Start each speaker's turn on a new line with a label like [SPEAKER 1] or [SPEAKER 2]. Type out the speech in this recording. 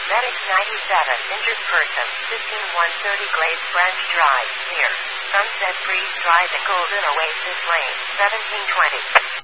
[SPEAKER 1] Medics 97, injured person, 15130 Glades Branch Drive, near Sunset Breeze Drive and Golden Oasis Lane, 1720.